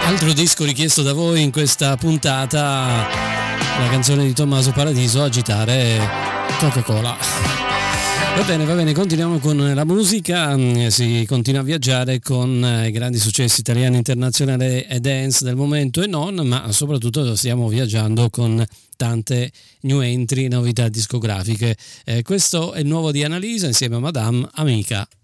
Altro disco richiesto da voi in questa puntata, la canzone di Tommaso Paradiso, Agitare Coca-Cola. Va bene, continuiamo con la musica, si continua a viaggiare con i grandi successi italiani, internazionali e dance del momento e non, ma soprattutto stiamo viaggiando con tante new entry, novità discografiche. Questo è il nuovo di Annalisa insieme a Madame Amica.